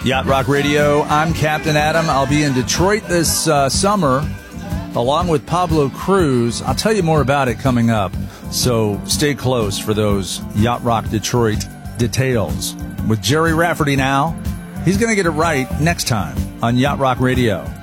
Yacht Rock Radio, I'm Captain Adam. I'll be in Detroit this summer along with Pablo Cruz. I'll tell you more about it coming up, so stay close for those Yacht Rock Detroit details. With Jerry Rafferty now, he's going to get it right next time on Yacht Rock Radio.